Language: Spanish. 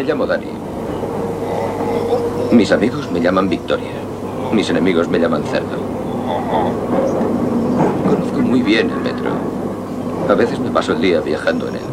me llamo Dani. Mis amigos me llaman Victoria. Mis enemigos me llaman Cerdo. Conozco muy bien el metro. A veces me paso el día viajando en él.